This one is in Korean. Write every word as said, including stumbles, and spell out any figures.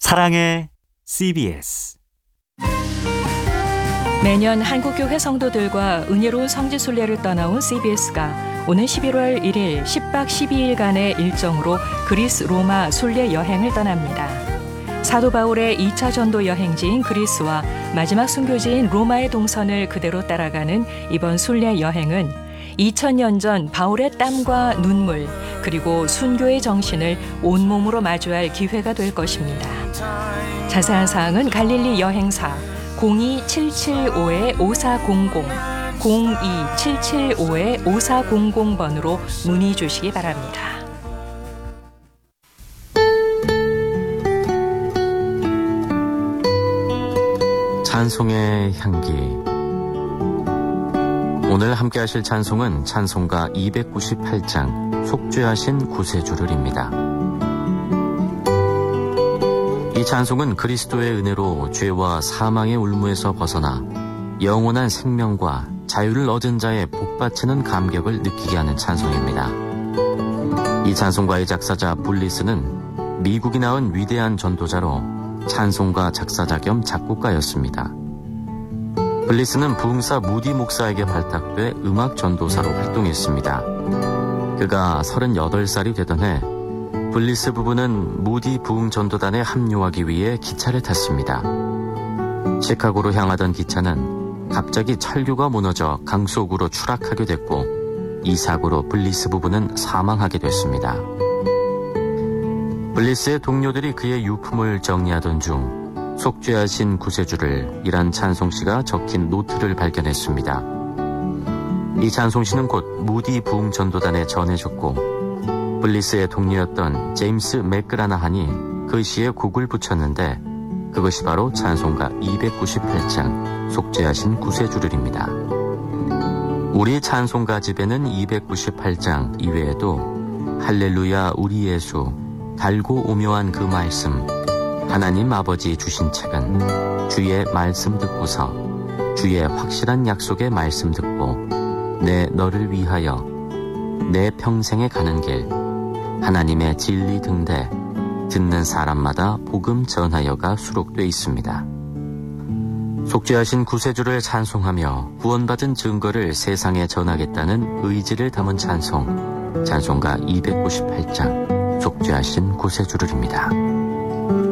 사랑의 씨비에스. 매년 한국교회 성도들과 은혜로운 성지순례를 떠나온 씨비에스가 오는 십일월 일일 십 박 십이 일간의 일정으로 그리스 로마 순례 여행을 떠납니다. 사도 바울의 이 차 전도 여행지인 그리스와 마지막 순교지인 로마의 동선을 그대로 따라가는 이번 순례 여행은 이천 년 전 바울의 땀과 눈물 그리고 순교의 정신을 온몸으로 마주할 기회가 될 것입니다. 자세한 사항은 갈릴리 여행사 공이 칠칠오 오사공공 공이 칠칠오 오사공공 번으로 문의 주시기 바랍니다. 찬송의 향기. 오늘 함께 하실 찬송은 찬송가 이백구십팔 장 속죄하신 구세주를입니다. 이 찬송은 그리스도의 은혜로 죄와 사망의 울무에서 벗어나 영원한 생명과 자유를 얻은 자의 복받치는 감격을 느끼게 하는 찬송입니다. 이 찬송가의 작사자 블리스는 미국이 낳은 위대한 전도자로 찬송가 작사자 겸 작곡가였습니다. 블리스는 부흥사 무디 목사에게 발탁돼 음악 전도사로 활동했습니다. 그가 서른여덟 살이 되던 해 블리스 부부는 무디 부흥 전도단에 합류하기 위해 기차를 탔습니다. 시카고로 향하던 기차는 갑자기 철교가 무너져 강 속으로 추락하게 됐고 이 사고로 블리스 부부는 사망하게 됐습니다. 블리스의 동료들이 그의 유품을 정리하던 중 속죄하신 구세주를 이란 찬송시가 적힌 노트를 발견했습니다. 이 찬송시는 곧 무디 부흥 전도단에 전해졌고 블리스의 동료였던 제임스 맥그라나한이 그 시에 곡을 붙였는데 그것이 바로 찬송가 이백구십팔 장 속죄하신 구세주를입니다. 우리 찬송가 집에는 이백구십팔 장 이외에도 할렐루야 우리 예수, 달고 오묘한 그 말씀, 하나님 아버지 주신 책은, 주의 말씀 듣고서, 주의 확실한 약속의 말씀 듣고, 내 너를 위하여, 내 평생에 가는 길, 하나님의 진리 등대, 듣는 사람마다 복음 전하여가 수록돼 있습니다. 속죄하신 구세주를 찬송하며 구원받은 증거를 세상에 전하겠다는 의지를 담은 찬송, 찬송가 이백구십팔 장 속죄하신 구세주를입니다.